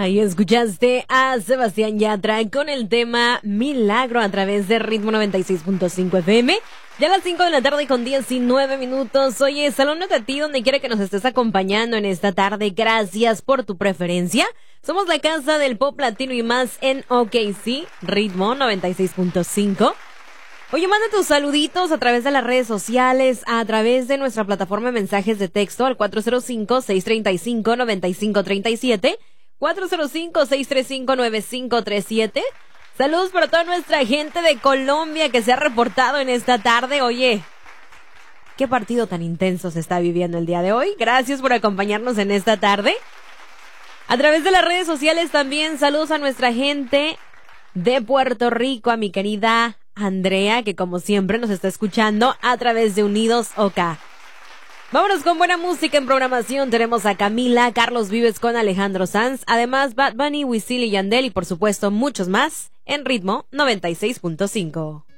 Ahí escuchaste a Sebastián Yatra con el tema Milagro a través de Ritmo 96.5 FM. Ya a las 5 de la tarde con 19 minutos. Oye, salúdate a ti donde quiera que nos estés acompañando en esta tarde. Gracias por tu preferencia. Somos la casa del pop latino y más en OKC, Ritmo 96.5. Oye, manda tus saluditos a través de las redes sociales, a través de nuestra plataforma de mensajes de texto al 405-635-9537, 405-635-9537. Saludos para toda nuestra gente de Colombia que se ha reportado en esta tarde. Oye, qué partido tan intenso se está viviendo el día de hoy. Gracias por acompañarnos en esta tarde. A través de las redes sociales también saludos a nuestra gente de Puerto Rico, a mi querida Andrea, que como siempre nos está escuchando a través de Unidos OK. Vámonos con buena música en programación. Tenemos a Camila, Carlos Vives con Alejandro Sanz, además Bad Bunny, Wisin y Yandel y por supuesto muchos más en Ritmo 96.5.